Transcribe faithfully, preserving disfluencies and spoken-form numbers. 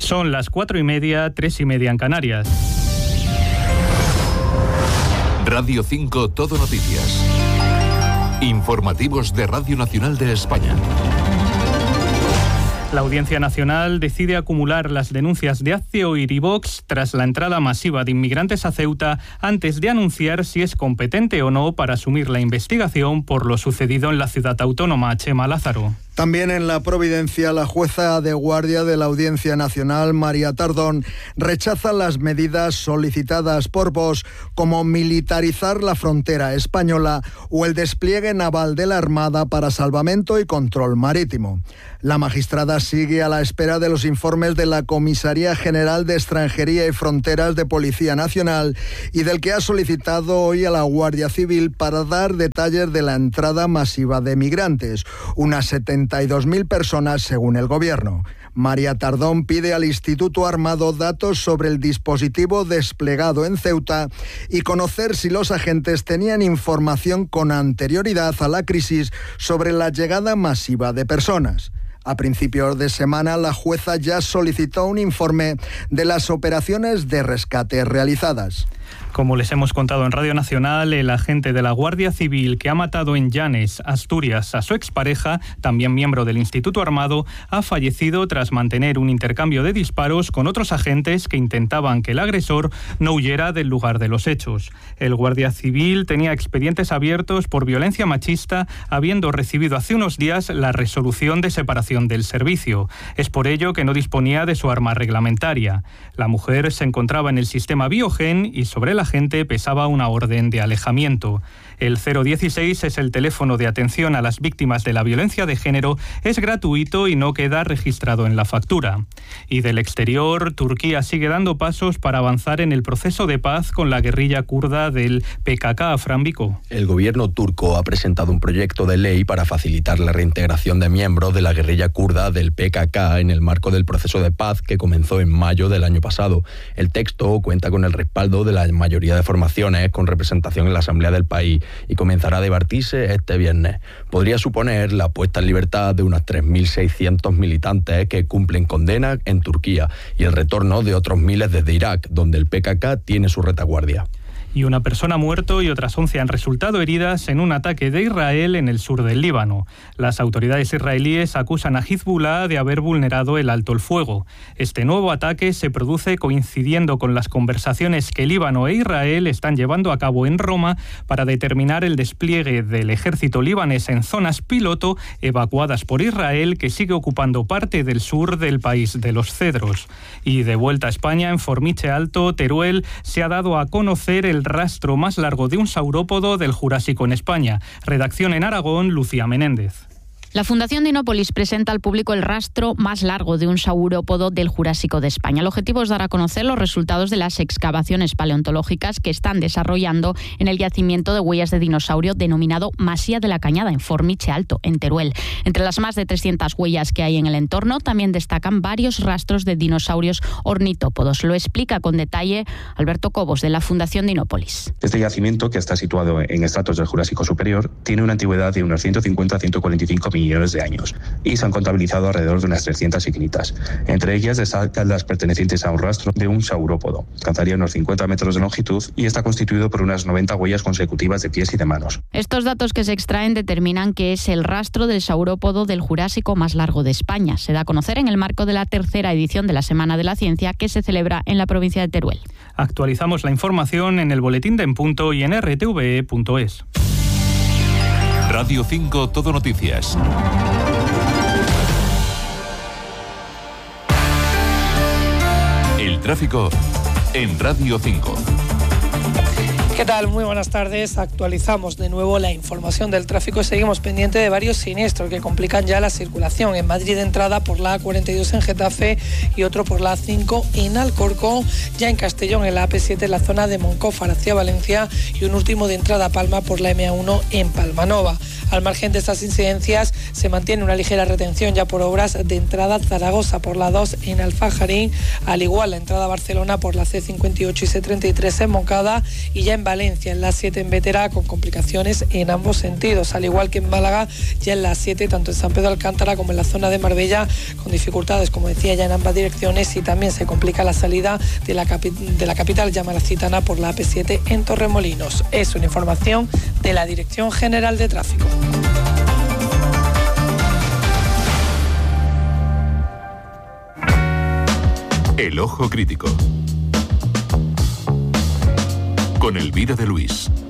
Son las cuatro y media, tres y media en Canarias. Radio cinco Todo Noticias. Informativos de Radio Nacional de España. La Audiencia Nacional decide acumular las denuncias de Hazte Oír y Vox tras la entrada masiva de inmigrantes a Ceuta antes de anunciar si es competente o no para asumir la investigación por lo sucedido en la ciudad autónoma. Chema Lázaro. También en la Providencia, la jueza de guardia de la Audiencia Nacional, María Tardón, rechaza las medidas solicitadas por Vox, como militarizar la frontera española o el despliegue naval de la Armada para salvamento y control marítimo. La magistrada sigue a la espera de los informes de la Comisaría General de Extranjería y Fronteras de Policía Nacional y del que ha solicitado hoy a la Guardia Civil para dar detalles de la entrada masiva de migrantes, unas setenta y dos mil personas según el Gobierno. María Tardón pide al Instituto Armado datos sobre el dispositivo desplegado en Ceuta y conocer si los agentes tenían información con anterioridad a la crisis sobre la llegada masiva de personas. A principios de semana, la jueza ya solicitó un informe de las operaciones de rescate realizadas. Como les hemos contado en Radio Nacional, el agente de la Guardia Civil que ha matado en Llanes, Asturias, a su expareja, también miembro del Instituto Armado, ha fallecido tras mantener un intercambio de disparos con otros agentes que intentaban que el agresor no huyera del lugar de los hechos. El Guardia Civil tenía expedientes abiertos por violencia machista, habiendo recibido hace unos días la resolución de separación del servicio. Es por ello que no disponía de su arma reglamentaria. La mujer se encontraba en el sistema Biogen y sobre la gente pesaba una orden de alejamiento. El cero dieciséis es el teléfono de atención a las víctimas de la violencia de género, es gratuito y no queda registrado en la factura. Y del exterior, Turquía sigue dando pasos para avanzar en el proceso de paz con la guerrilla kurda del P K K. Fran Vico. El gobierno turco ha presentado un proyecto de ley para facilitar la reintegración de miembros de la guerrilla kurda del P K K en el marco del proceso de paz que comenzó en mayo del año pasado. El texto cuenta con el respaldo de la mayoría de formaciones con representación en la Asamblea del país y comenzará a debatirse este viernes. Podría suponer la puesta en libertad de unos tres mil seiscientos militantes que cumplen condena en Turquía y el retorno de otros miles desde Irak, donde el P K K tiene su retaguardia. Y una persona ha muerto y otras once han resultado heridas en un ataque de Israel en el sur del Líbano. Las autoridades israelíes acusan a Hezbollah de haber vulnerado el alto el fuego. Este nuevo ataque se produce coincidiendo con las conversaciones que Líbano e Israel están llevando a cabo en Roma para determinar el despliegue del ejército libanés en zonas piloto evacuadas por Israel, que sigue ocupando parte del sur del país de los Cedros. Y de vuelta a España, en Formiche Alto, Teruel, se ha dado a conocer el rastro más largo de un saurópodo del Jurásico en España. Redacción en Aragón, Lucía Menéndez. La Fundación Dinópolis presenta al público el rastro más largo de un saurópodo del Jurásico de España. El objetivo es dar a conocer los resultados de las excavaciones paleontológicas que están desarrollando en el yacimiento de huellas de dinosaurio denominado Masía de la Cañada, en Formiche Alto, en Teruel. Entre las más de trescientas huellas que hay en el entorno, también destacan varios rastros de dinosaurios ornitópodos. Lo explica con detalle Alberto Cobos, de la Fundación Dinópolis. Este yacimiento, que está situado en estratos del Jurásico Superior, tiene una antigüedad de unos ciento cincuenta a ciento cuarenta y cinco millones de años y se han contabilizado alrededor de unas trescientas ignitas. Entre ellas destacan las pertenecientes a un rastro de un saurópodo. Alcanzaría unos cincuenta metros de longitud y está constituido por unas noventa huellas consecutivas de pies y de manos. Estos datos que se extraen determinan que es el rastro del saurópodo del Jurásico más largo de España. Se da a conocer en el marco de la tercera edición de la Semana de la Ciencia, que se celebra en la provincia de Teruel. Actualizamos la información en el boletín de En Punto y en r t v e punto es. Radio cinco Todo Noticias. El tráfico en Radio cinco. ¿Qué tal? Muy buenas tardes. Actualizamos de nuevo la información del tráfico y seguimos pendiente de varios siniestros que complican ya la circulación. En Madrid, entrada por la A cuarenta y dos en Getafe y otro por la A cinco en Alcorcón. Ya en Castellón, en la A P siete en la zona de Moncófar hacia Valencia y un último de entrada a Palma por la M A uno en Palmanova. Al margen de estas incidencias, se mantiene una ligera retención ya por obras de entrada a Zaragoza por la dos en Alfajarín, al igual la entrada a Barcelona por la C cincuenta y ocho y C treinta y tres en Moncada y ya en Valencia, en la A siete en Bétera, con complicaciones en ambos sentidos, al igual que en Málaga, ya en la A siete, tanto en San Pedro de Alcántara como en la zona de Marbella, con dificultades, como decía, ya en ambas direcciones, y también se complica la salida de la, capi de la capital malacitana por la A P siete en Torremolinos. Es una información de la Dirección General de Tráfico. El ojo crítico. Con Elvira de Luis.